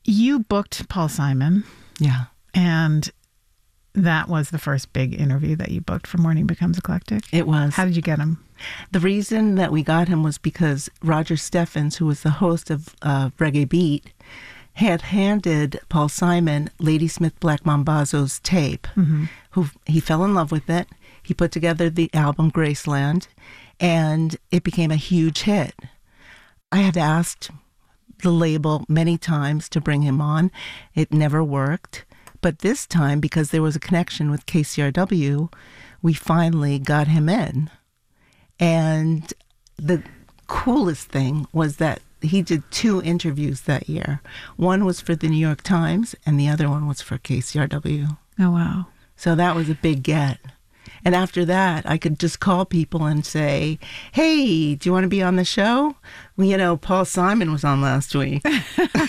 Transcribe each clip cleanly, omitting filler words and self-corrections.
You booked Paul Simon. Yeah. And that was the first big interview that you booked for Morning Becomes Eclectic? It was. How did you get him? The reason that we got him was because Roger Steffens, who was the host of Reggae Beat, had handed Paul Simon Ladysmith Black Mambazo's tape. Who he fell in love with it. He put together the album Graceland, and it became a huge hit. I had asked the label many times to bring him on. It never worked. But this time, because there was a connection with KCRW, we finally got him in. And the coolest thing was that he did 2 interviews that year. One was for the New York Times, and the other one was for KCRW. Oh, wow. So that was a big get. And after that, I could just call people and say, hey, do you want to be on the show? Well, you know, Paul Simon was on last week. And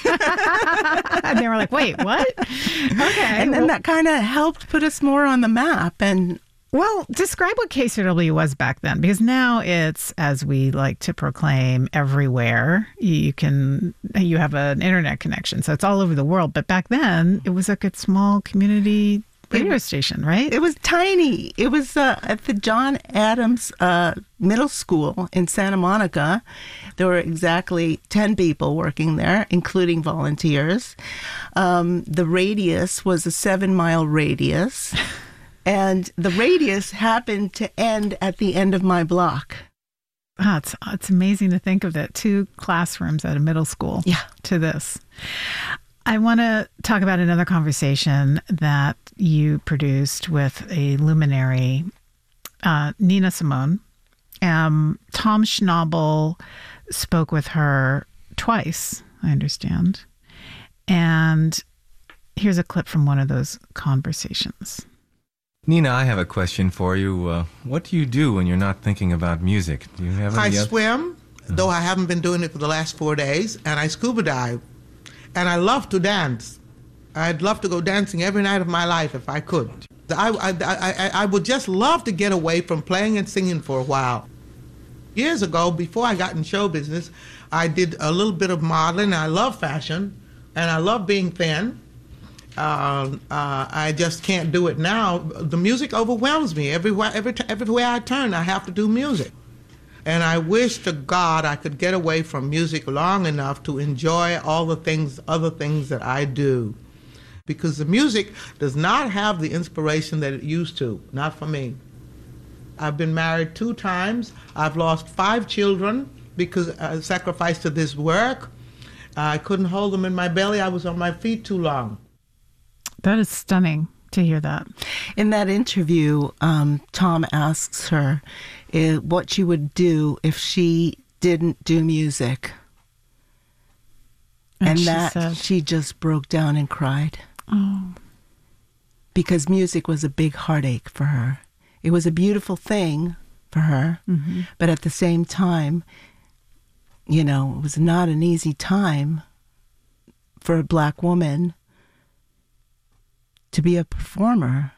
they were like, wait, what? Okay. And then that kind of helped put us more on the map. And well, describe what KCRW was back then, because now it's, as we like to proclaim, everywhere. You have an internet connection, so it's all over the world. But back then, it was like a small community radio station, right? It was tiny. It was at the John Adams Middle School in Santa Monica. There were exactly 10 people working there, including volunteers. The radius was a 7-mile radius. And the radius happened to end at the end of my block. Oh, it's amazing to think of that. 2 classrooms at a middle school to this. I want to talk about another conversation that you produced with a luminary, Nina Simone. Tom Schnabel spoke with her twice, I understand. And here's a clip from one of those conversations. Nina, I have a question for you. What do you do when you're not thinking about music? Do you have any I swim, though I haven't been doing it for the last 4 days, and I scuba dive. And I love to dance. I'd love to go dancing every night of my life if I could. I would just love to get away from playing and singing for a while. Years ago, before I got in show business, I did a little bit of modeling. I love fashion, and I love being thin. I just can't do it now. The music overwhelms me. Everywhere I turn, I have to do music. And I wish to God I could get away from music long enough to enjoy all the other things that I do. Because the music does not have the inspiration that it used to, not for me. I've been married 2 times. I've lost 5 children because I sacrificed to this work. I couldn't hold them in my belly. I was on my feet too long. That is stunning to hear that. In that interview, Tom asks her what she would do if she didn't do music. And she just broke down and cried. Oh. Because music was a big heartache for her. It was a beautiful thing for her, but at the same time, you know, it was not an easy time for a Black woman to be a performer.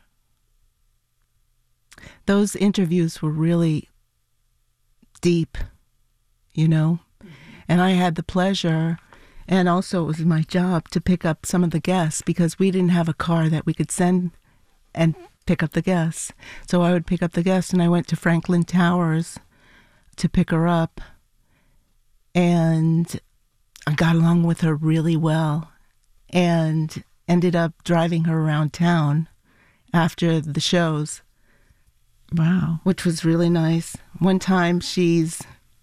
Those interviews were really deep, you know, and I had the pleasure, and also it was my job to pick up some of the guests because we didn't have a car that we could send and pick up the guests. So I would pick up the guests, and I went to Franklin Towers to pick her up, and I got along with her really well and ended up driving her around town after the shows. Wow. Which was really nice. One time we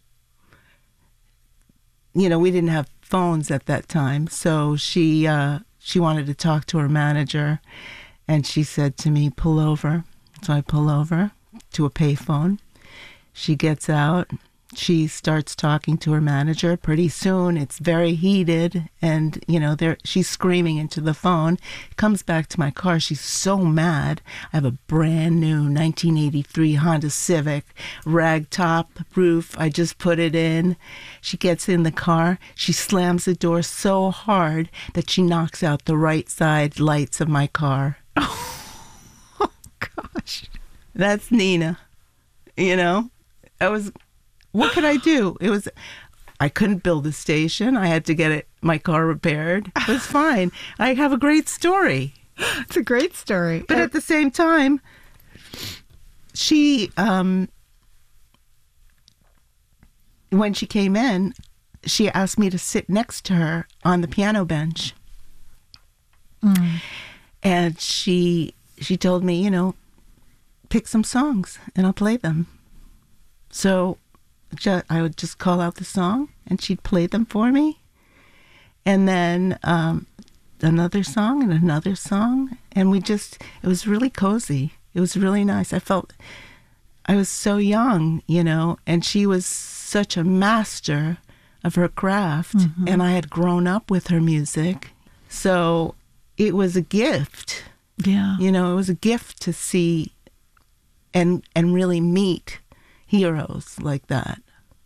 didn't have phones at that time, so she wanted to talk to her manager, and she said to me, pull over. So I pull over to a payphone. She gets out. She starts talking to her manager. Pretty soon, it's very heated, and, she's screaming into the phone. Comes back to my car. She's so mad. I have a brand new 1983 Honda Civic, rag top roof. I just put it in. She gets in the car. She slams the door so hard that she knocks out the right side lights of my car. Oh, gosh. That's Nina. What could I do? I couldn't build a station. I had to get my car repaired. It was fine. I have a great story. It's a great story. But at the same time, she, when she came in, she asked me to sit next to her on the piano bench. And she told me, pick some songs and I'll play them. So I would just call out the song and she'd play them for me. And then another song and another song. And it was really cozy. It was really nice. I felt I was so young, and she was such a master of her craft. Mm-hmm. And I had grown up with her music. So it was a gift. Yeah. It was a gift to see and really meet heroes like that.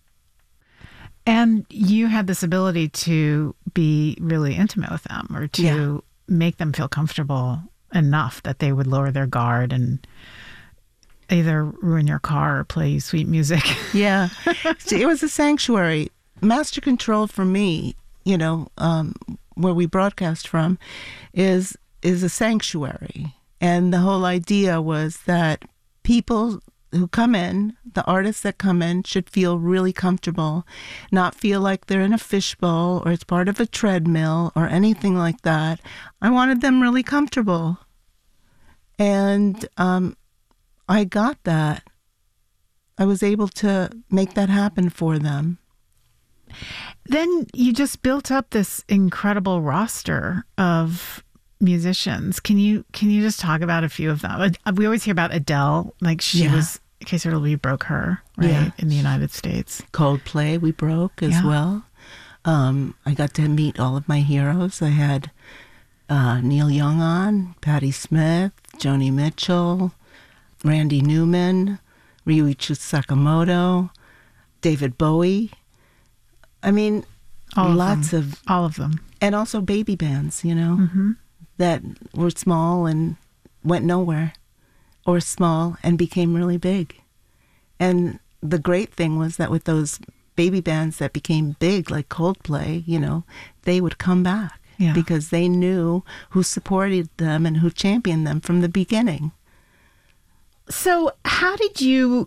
And you had this ability to be really intimate with them, or to make them feel comfortable enough that they would lower their guard and either ruin your car or play you sweet music. Yeah. It was a sanctuary. Master Control for me, where we broadcast from, is a sanctuary. And the whole idea was that people who come in, the artists that come in, should feel really comfortable, not feel like they're in a fishbowl or it's part of a treadmill or anything like that. I wanted them really comfortable. And I got that. I was able to make that happen for them. Then you just built up this incredible roster of musicians. Can you just talk about a few of them? We always hear about Adele, like she was, we broke her, right, in the United States. Coldplay, we broke as well. I got to meet all of my heroes. I had Neil Young on, Patti Smith, Joni Mitchell, Randy Newman, Ryuichi Sakamoto, David Bowie. I mean, all of them. And also baby bands, mm-hmm. that were small and went nowhere, or small and became really big. And the great thing was that with those baby bands that became big, like Coldplay, they would come back because they knew who supported them and who championed them from the beginning. So how did you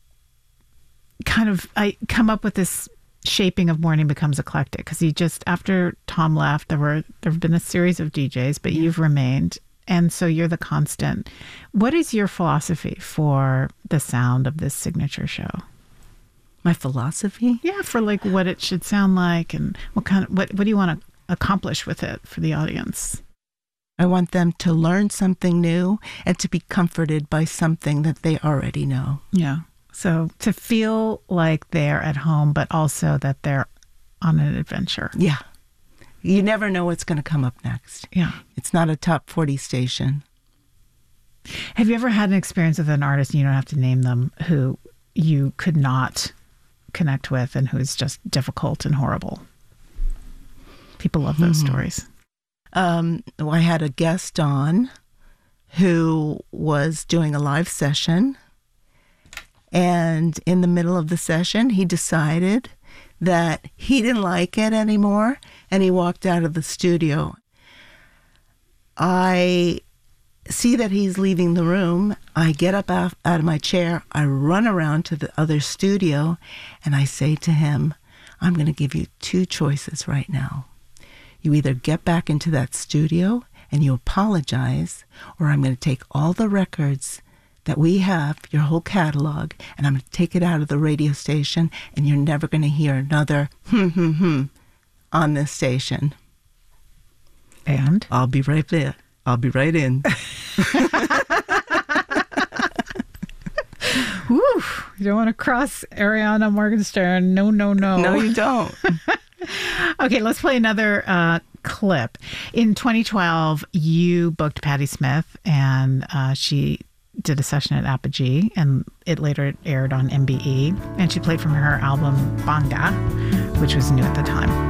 come up with this shaping of Morning Becomes Eclectic? Because after Tom left, there have been a series of DJs, but you've remained, and so you're the constant. What is your philosophy for the sound of this signature show? My philosophy? Yeah, for what it should sound like, and what do you want to accomplish with it for the audience? I want them to learn something new and to be comforted by something that they already know. Yeah. So to feel like they're at home, but also that they're on an adventure. Yeah. You never know what's going to come up next. Yeah. It's not a top 40 station. Have you ever had an experience with an artist, and you don't have to name them, who you could not connect with and who's just difficult and horrible? People love those stories. I had a guest on who was doing a live session. And in the middle of the session, he decided that he didn't like it anymore, and he walked out of the studio. I see that he's leaving the room. I get up out of my chair. I run around to the other studio, and I say to him, I'm going to give you two choices right now. You either get back into that studio and you apologize, or I'm going to take all the records that we have, your whole catalog, and I'm going to take it out of the radio station, and you're never going to hear another on this station. And? I'll be right there. I'll be right in. Woo! You don't want to cross Ariana Morgenstern. No, no, no. No, you don't. Okay, let's play another clip. In 2012, you booked Patti Smith, and she did a session at Apogee, and it later aired on MBE, and she played from her album Banga, which was new at the time.